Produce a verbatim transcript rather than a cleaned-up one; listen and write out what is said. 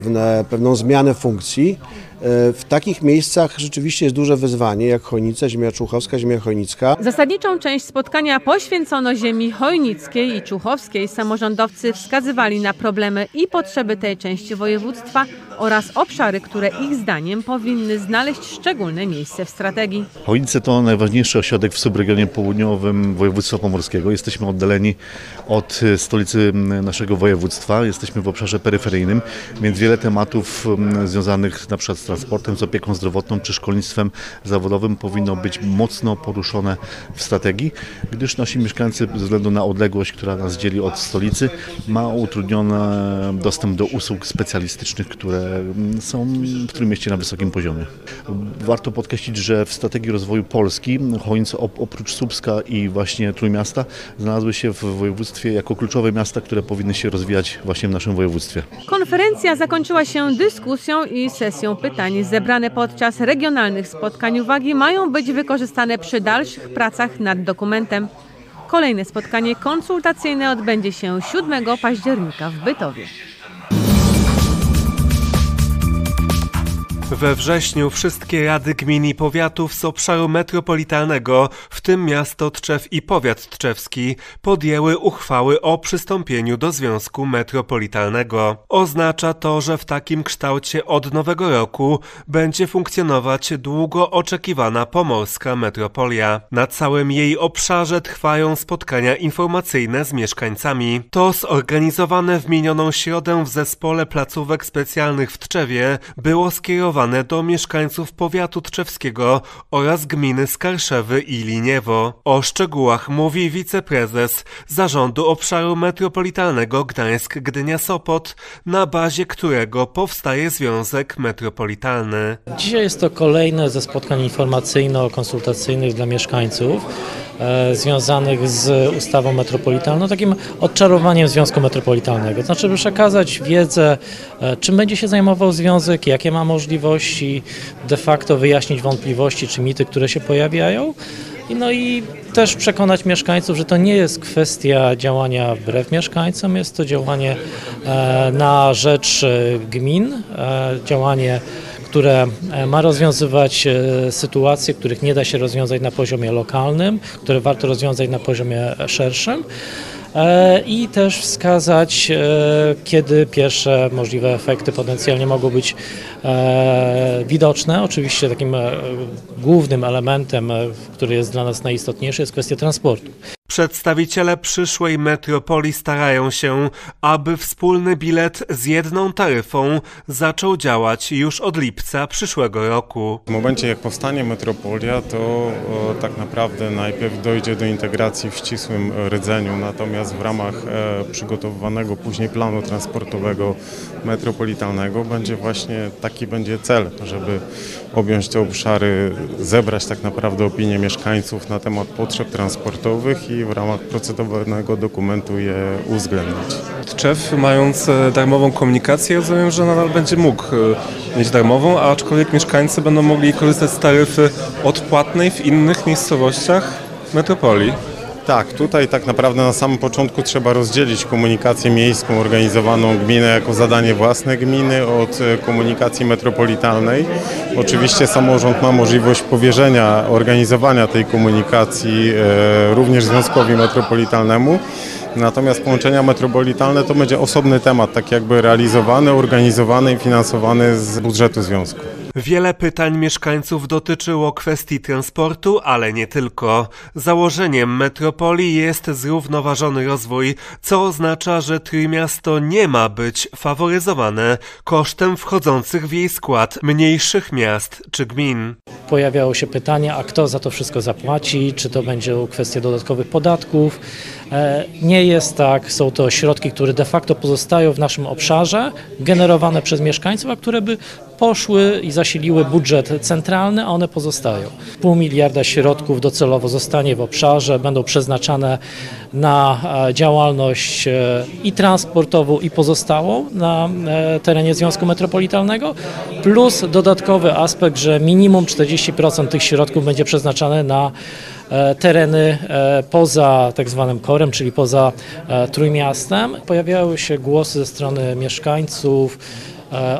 Na pewną zmianę funkcji. W takich miejscach rzeczywiście jest duże wyzwanie, jak Chojnice, ziemia człuchowska, ziemia chojnicka. Zasadniczą część spotkania poświęcono ziemi chojnickiej i człuchowskiej. Samorządowcy wskazywali na problemy i potrzeby tej części województwa oraz obszary, które ich zdaniem powinny znaleźć szczególne miejsce w strategii. Chojnice to najważniejszy ośrodek w subregionie południowym województwa pomorskiego. Jesteśmy oddaleni od stolicy naszego województwa, jesteśmy w obszarze peryferyjnym, więc wiele tematów związanych na przykład z transportem, z opieką zdrowotną czy szkolnictwem zawodowym powinno być mocno poruszone w strategii, gdyż nasi mieszkańcy ze względu na odległość, która nas dzieli od stolicy, ma utrudniony dostęp do usług specjalistycznych, które są w tym mieście na wysokim poziomie. Warto podkreślić, że w strategii rozwoju Polski Chojnice oprócz Słupska i właśnie Trójmiasta znalazły się w województwie jako kluczowe miasta, które powinny się rozwijać właśnie w naszym województwie. Konferencja zakończyła się dyskusją i sesją pytań. Zebrane podczas regionalnych spotkań uwagi mają być wykorzystane przy dalszych pracach nad dokumentem. Kolejne spotkanie konsultacyjne odbędzie się siódmego października w Bytowie. We wrześniu wszystkie rady gmin i powiatów z obszaru metropolitalnego, w tym miasto Tczew i powiat tczewski, podjęły uchwały o przystąpieniu do Związku Metropolitalnego. Oznacza to, że w takim kształcie od nowego roku będzie funkcjonować długo oczekiwana pomorska metropolia. Na całym jej obszarze trwają spotkania informacyjne z mieszkańcami. To zorganizowane w minioną środę w Zespole Placówek Specjalnych w Tczewie było skierowane do mieszkańców powiatu tczewskiego oraz gminy Skarszewy i Liniewo. O szczegółach mówi wiceprezes Zarządu Obszaru Metropolitalnego Gdańsk-Gdynia-Sopot, na bazie którego powstaje Związek Metropolitalny. Dzisiaj jest to kolejne ze spotkań informacyjno-konsultacyjnych dla mieszkańców e, związanych z ustawą metropolitalną, takim odczarowaniem Związku Metropolitalnego. To znaczy, by przekazać wiedzę, e, czym będzie się zajmował Związek, jakie ma możliwości, de facto wyjaśnić wątpliwości czy mity, które się pojawiają. No i też przekonać mieszkańców, że to nie jest kwestia działania wbrew mieszkańcom, jest to działanie e, na rzecz gmin, e, działanie, które ma rozwiązywać sytuacje, których nie da się rozwiązać na poziomie lokalnym, które warto rozwiązać na poziomie szerszym. I też wskazać, kiedy pierwsze możliwe efekty potencjalnie mogą być widoczne. Oczywiście takim głównym elementem, który jest dla nas najistotniejszy, jest kwestia transportu. Przedstawiciele przyszłej metropolii starają się, aby wspólny bilet z jedną taryfą zaczął działać już od lipca przyszłego roku. W momencie, jak powstanie metropolia, to o, tak naprawdę najpierw dojdzie do integracji w ścisłym rdzeniu, natomiast w ramach e, przygotowywanego później planu transportowego metropolitalnego będzie właśnie taki będzie cel, żeby objąć te obszary, zebrać tak naprawdę opinię mieszkańców na temat potrzeb transportowych i w ramach procedowanego dokumentu je uwzględnić. Tczew, mając darmową komunikację, rozumiem, że nadal będzie mógł mieć darmową, a aczkolwiek mieszkańcy będą mogli korzystać z taryfy odpłatnej w innych miejscowościach metropolii. Tak, tutaj tak naprawdę na samym początku trzeba rozdzielić komunikację miejską organizowaną gminę jako zadanie własne gminy od komunikacji metropolitalnej. Oczywiście samorząd ma możliwość powierzenia organizowania tej komunikacji e, również Związkowi Metropolitalnemu. Natomiast połączenia metropolitalne to będzie osobny temat, tak jakby realizowany, organizowany i finansowany z budżetu związku. Wiele pytań mieszkańców dotyczyło kwestii transportu, ale nie tylko. Założeniem metropolii jest zrównoważony rozwój, co oznacza, że Trójmiasto nie ma być faworyzowane kosztem wchodzących w jej skład mniejszych miast czy gmin. Pojawiało się pytanie, a kto za to wszystko zapłaci, czy to będzie kwestia dodatkowych podatków. Nie jest tak, są to środki, które de facto pozostają w naszym obszarze, generowane przez mieszkańców, a które by poszły i zasiliły budżet centralny, a one pozostają. Pół miliarda środków docelowo zostanie w obszarze, będą przeznaczane na działalność i transportową, i pozostałą na terenie Związku Metropolitalnego, plus dodatkowy aspekt, że minimum czterdzieści procent tych środków będzie przeznaczane na tereny poza tak zwanym korem, czyli poza Trójmiastem. Pojawiały się głosy ze strony mieszkańców e,